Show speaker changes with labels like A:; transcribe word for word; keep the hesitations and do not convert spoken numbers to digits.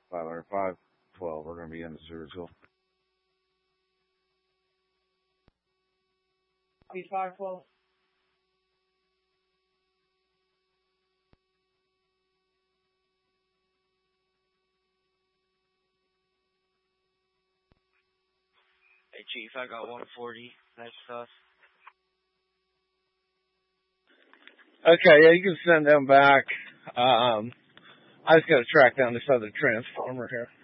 A: five hundred five twelve. We're going to be in the Sewersville.
B: Copy five twelve.
C: Hey, Chief, I got one forty. Next to us.
A: Okay, yeah, you can send them back. Um, I just got to track down this other transformer here.